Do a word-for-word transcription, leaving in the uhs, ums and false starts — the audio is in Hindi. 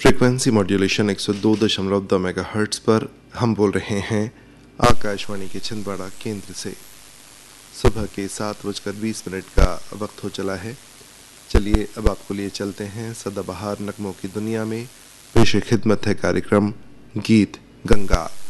फ्रीक्वेंसी मॉड्यूलेशन एक सौ दो दशमलव दो मेगाहर्ट्ज़ पर हम बोल रहे हैं आकाशवाणी के छिंदवाड़ा केंद्र से। सुबह के सात बजकर बीस मिनट का वक्त हो चला है। चलिए अब आपको लिए चलते हैं सदाबहार नगमों की दुनिया में। पेश खिदमत है कार्यक्रम गीत गंगा।